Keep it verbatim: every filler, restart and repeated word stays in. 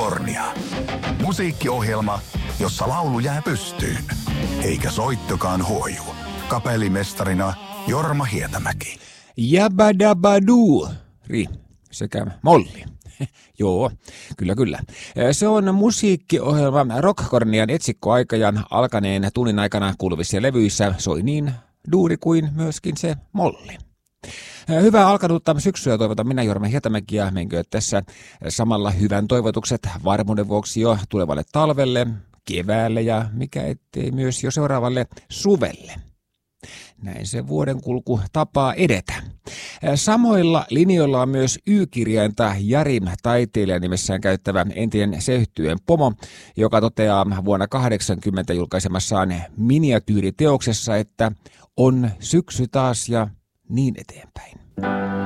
Rocktornia. Musiikkiohjelma, jossa laulu jää pystyyn, eikä soittokaan huoju. Kapellimestarina Jorma Hietämäki. Jabadabadu, ri sekä molli. Joo, kyllä kyllä. Se on musiikkiohjelma Rocktornian etsikkoaikajan alkaneen tunnin aikana kuuluvissa levyissä soi niin duuri kuin myöskin se molli. Hyvää alkanutta syksyä toivotan minä Jorma Hietämäki ja menkö tässä samalla hyvän toivotukset varmuuden vuoksi jo tulevalle talvelle, keväälle ja mikä ettei myös jo seuraavalle suvelle. Näin se vuoden kulku tapaa edetä. Samoilla linjoilla on myös Y-kirjainta Jari taiteilijan nimessään käyttävä entinen Seyhtyen pomo, joka toteaa vuonna kahdeksankymmentä julkaisemassaan miniatyyriteoksessa, että on syksy taas ja niin eteenpäin.